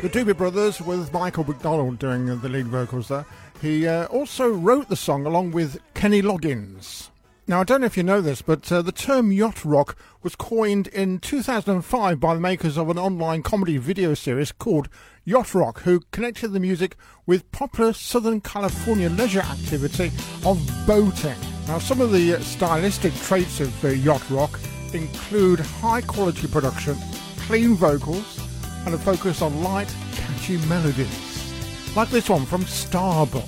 The Doobie Brothers with Michael McDonald doing the lead vocals there. He also wrote the song along with Kenny Loggins. Now, I don't know if you know this, but the term yacht rock was coined in 2005 by the makers of an online comedy video series called Yacht Rock, who connected the music with popular Southern California leisure activity of boating. Now, some of the stylistic traits of yacht rock include high-quality production, clean vocals, and a focus on light, catchy melodies, like this one from Starbuck.